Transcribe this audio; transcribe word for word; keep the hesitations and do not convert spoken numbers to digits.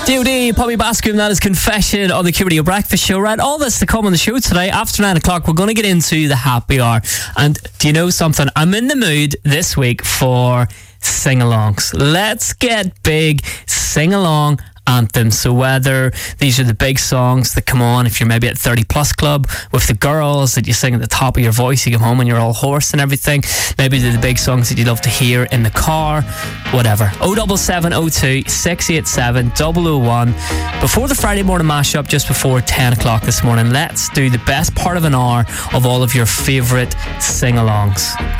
D O D, Poppy Bascom, that is Confession on the Q Radio Breakfast Show. Right, all this to come on the show today. After nine o'clock, we're going to get into the happy hour. And do you know something? I'm in the mood this week for sing-alongs. Let's get big, sing-along anthems. So whether these are the big songs that come on if you're maybe at thirty plus club with the girls that you sing at the top of your voice, you come home and you're all hoarse and everything. Maybe they're the big songs that you love to hear in the car, whatever. oh seven seven oh two, six eight seven, double oh one. Before the Friday morning mashup, just before ten o'clock this morning, let's do the best part of an hour of all of your favourite sing-alongs.